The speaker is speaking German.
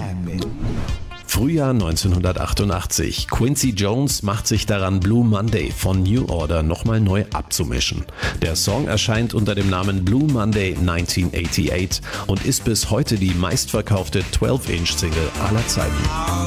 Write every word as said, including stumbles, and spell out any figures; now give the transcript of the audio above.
Frühjahr neunzehnhundertachtundachtzig. Quincy Jones macht sich daran, Blue Monday von New Order nochmal neu abzumischen. Der Song erscheint unter dem Namen Blue Monday neunzehnhundertachtundachtzig und ist bis heute die meistverkaufte zwölf Inch Single aller Zeiten.